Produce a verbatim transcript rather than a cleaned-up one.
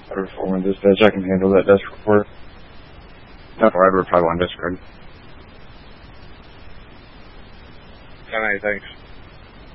four one dispatch, I can handle that desk report. No, I reply one discard. Ten eight, thanks.